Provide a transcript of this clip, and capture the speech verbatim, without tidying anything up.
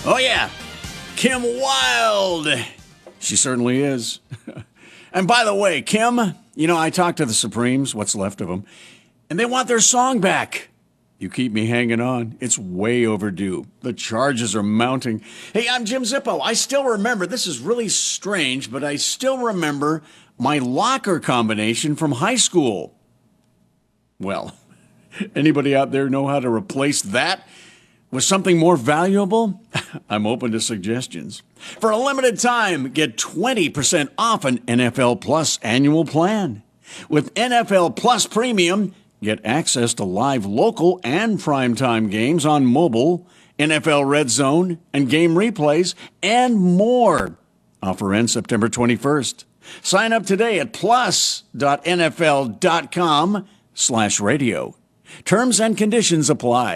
Oh, yeah, Kim Wilde. She certainly is. And by the way, Kim, you know, I talked to the Supremes, what's left of them, and they want their song back. You keep me hanging on. It's way overdue. The charges are mounting. Hey, I'm Jim Zippo. I still remember, this is really strange, but I still remember my locker combination from high school. Well, anybody out there know how to replace that with something more valuable? I'm open to suggestions. For a limited time, get twenty percent off an N F L Plus annual plan. With N F L Plus Premium, get access to live local and primetime games on mobile, N F L Red Zone, and game replays, and more. Offer ends September twenty-first. Sign up today at plus.nfl.com slash radio. Terms and conditions apply.